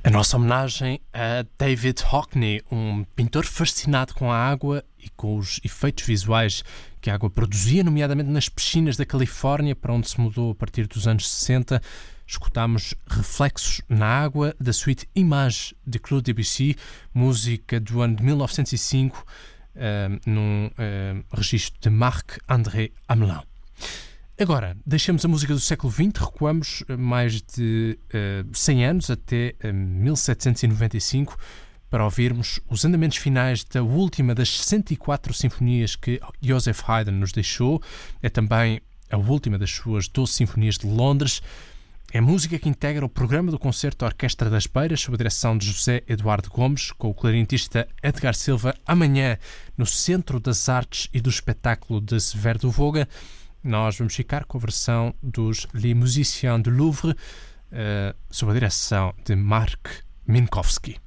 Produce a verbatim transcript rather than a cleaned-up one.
A nossa homenagem a David Hockney, um pintor fascinado com a água e com os efeitos visuais que a água produzia, nomeadamente nas piscinas da Califórnia, para onde se mudou a partir dos anos sessenta. Escutámos Reflexos na Água, da suite Image de Claude Debussy, música do ano de mil novecentos e cinco, uh, num uh, registro de Marc-André Hamelin. Agora, deixamos a música do século vinte, recuamos mais de uh, cem anos, até uh, mil setecentos e noventa e cinco, para ouvirmos os andamentos finais da última das sessenta e quatro sinfonias que Joseph Haydn nos deixou. É também a última das suas doze sinfonias de Londres. É música que integra o programa do concerto Orquestra das Beiras, sob a direção de José Eduardo Gomes, com o clarinetista Edgar Silva, amanhã no Centro das Artes e do Espetáculo de Severo do Voga. Nós vamos ficar com a versão dos Les Musiciens du Louvre, uh, sob a direção de Marc Minkowski.